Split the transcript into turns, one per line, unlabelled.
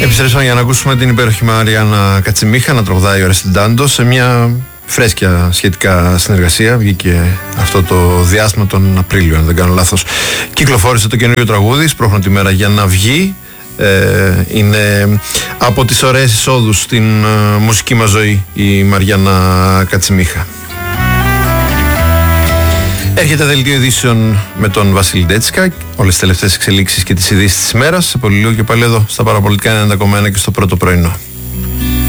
Επιστρέψαμε για να ακούσουμε την υπέροχη Μαριάννα Κατσιμίχα να τραγουδάει ο Ρεστιντάντο σε μια φρέσκια σχετικά συνεργασία. Βγήκε αυτό το διάστημα τον Απρίλιο, αν δεν κάνω λάθος. Κυκλοφόρησε το καινούριο τραγούδι, σπρώχνω τη μέρα για να βγει. Είναι από τις ωραίες εισόδους στην μουσική μας ζωή η Μαριάννα Κατσιμίχα. Έρχεται δελτίο ειδήσεων με τον Βασίλη Ντέτσικα. Όλες τις τελευταίες εξελίξεις και τις ειδήσεις της ημέρας. Σε πολύ λίγο και πάλι εδώ στα Παραπολιτικά 90,1 και στο πρώτο πρωινό.